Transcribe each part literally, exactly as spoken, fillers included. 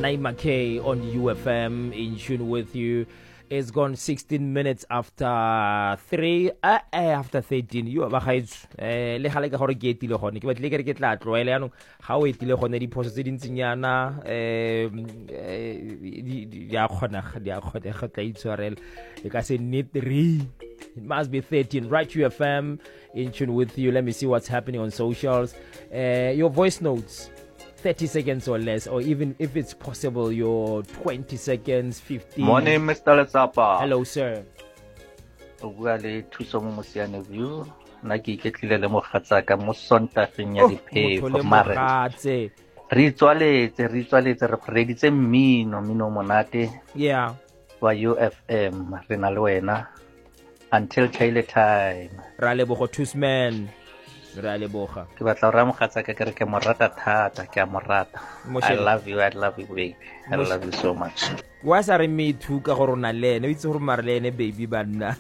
Naima K on U F M, in tune with you. It's gone sixteen minutes after three, uh, after thirteen. You have a high, eh, le hale ka hore ke etile gone. Ke batle ke re ke tla tloela yanong ha o etile gone di phoso tse dintsinyana eh di ya khona di ya khona ga tla itshwarela. E ka se need three. It must be thirteen. Right, U F M, in tune with you. Let me see what's happening on socials. Uh, your voice notes. thirty seconds or less, or even if it's possible, your twenty seconds, fifteen. Morning, Mister Letsapa. Hello, sir. Uguale thuso mo mosiane view. Na ke iketlile le mogatsa ka mo Sontageng ya diphefo mare. Re tswaletse, re tswaletse re preditse mmino, mmino monate. Yeah. Wa U F M, re na le wena until Chile time. Ra leboga Tusman. Ra leboga. Ke batla ra mogatsa ka ke re ke morata thata, ke a morata. I love you, I love you baby. I love you so much. Wa sa re me thu ka go rona le ene, o itse gore mare le ene baby banna.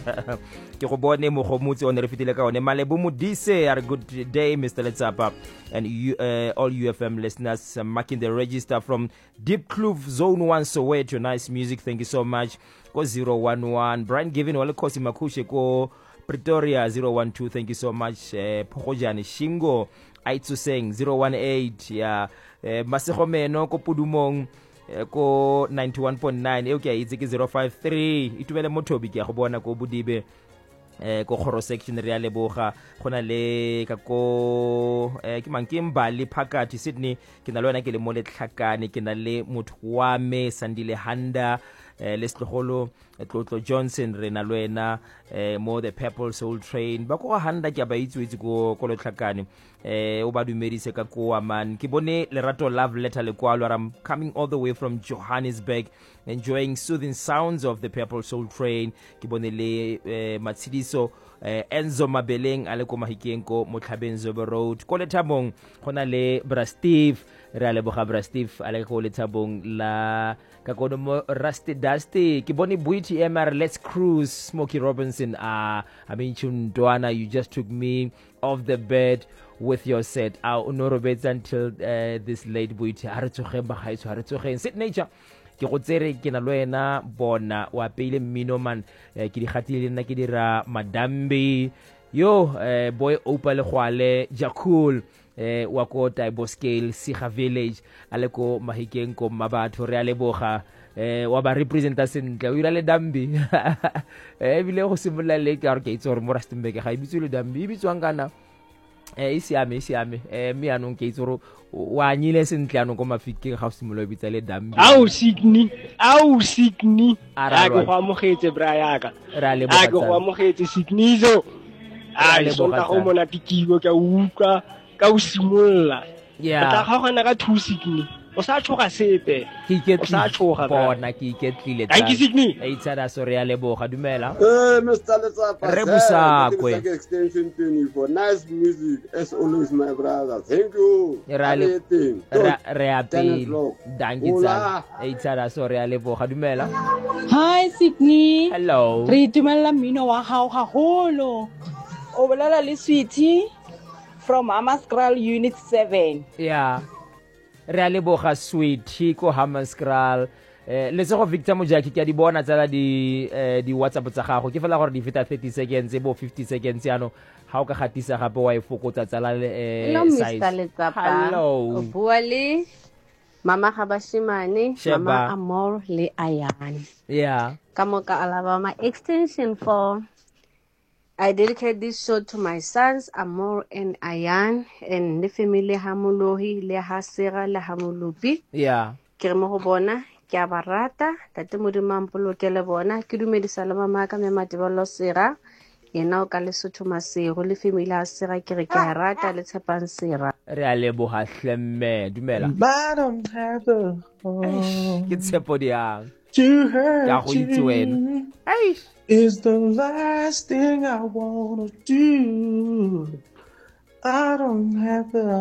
Ke go bone mo go motse o ne re fitile ka one malebo modise. Are good day, Mister Letsapa, and you, uh, all U F M listeners, uh, marking the register from Deep Kloof Zone one Soweto. Nice music, thank you so much. Go zero one one Brian Giving wale kosi makushe ko Pretoria zero one two, thank you so much. uh, Pogojane Shingo Aitsu Seng zero one eight, yeah. uh, Masegomeno ko Pudumong uh, ko ninety-one point nine, e okay itse ke zero five three. Itumele Motobi ke go bona ko Budibe eh ko khoro section re ya leboga gona le ka ko eh ke mankimba le phakati Sydney ke na le wena ke le mo le tlhakane ke na le motho wa me Sandile Handa eh le Slogolo Tlotlo Johnson re na le wena eh mo the Purple Soul Train ba ko Handa ke ba itse itse ko ko le tlhakane eh o ba dumedise ka ko man ke bone lerato love letter le kwalo. I'm coming all the way from Johannesburg, enjoying soothing sounds of the Purple Soul Train. Ke bone le eh, Matsidiso eh, Enzo Mabeleng ale ko Mahikeng ko Motlhabeng Zobo Road ko Lethabong gona le Bra Steve re a leboga Bra Steve ale ko Lethabong la ka kono mo Rusty Dusty. Ke bone Buiti M R Let's Cruise Smokey Robinson. uh, I mean Chundwana, you just took me off the bed with your set. I honorable until uh, this late Buiti ha re tsoge ba ga itso ha re tsoge sit nature ke go tsere ke na lwena bona wa peile mmino man eh, ke di gatile nna ke dira Madambi yo eh, boy opa le gwale Jakul eh, wa ko Taibo Scale Siga Village ale ko Mahikeng ko Mabatho re a leboga eh, wa ba representa sentle o ira le Dambi eh bile go simolla le ka re ke itse gore mo Rustenburg ga ibitse le Dambi ibitswang kana eh isiame isiame eh mi anong ke itse gore wa nyile sentle anong ko Mafikeng ga o simolo bitsa le Dambi. Au Sydney, au Sydney a go go amogetse bra yaka ra le a go go amogetse Sydney zo a le sonta go mona tikiwo ka uka ka o simolla yeah tla ga gona ka two Sydney o sa tshoga sepe ke ke sa tshoga bona ke ke tlile thank you Sydney e tsara sore ya leboga dumela eh Mister Letsapa re busa kwe extension twenty-four nice music as always my brother, thank you ra le re api danki tsara e tsara sore ya leboga dumela. Hi Sydney, hello re itumela mmino wa hao haholo o bolela le Sweetie from Hammanskraal unit seven. yeah re a leboga Sweetie ko Hammanskraal. eh le go Victor Mojaki ke a di bona tsala di eh, di WhatsApp tsa gago ke fela gore di feta thirty seconds bo fifty seconds yano ha o ka gatisa gape wa e fokotsa tsala eh hello size. Mister Letsapa, hello o bua le Mama Gabashimane, Mama Amor le Ayan. yeah Ka mo ka Alabama extension four. I dedicate this show to my sons Amor and Ayan and the family Hamulohi le Hasera le Hamulupi. yeah Ke re mo go bona ke a barata tate modimo ampolo ke le bona ke dumedisa le mama ka me matebolo sera yena o ka Lesotho Masego le family ha sera ke re ke a rata le tshepang sera re a leboga hlemme dumela I don't have the ke tshepo diang to hurt ka go itse wena ai is the last thing I wanna do. I don't have the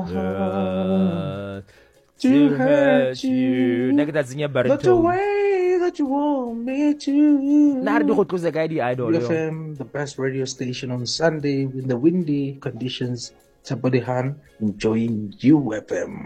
heart to hurt you, nna ke tla tsenya but the way that you want me to. nna re di go tlosa ka di idol U F M, the best radio station on Sunday in the windy conditions. Sabadihan, enjoying U F M.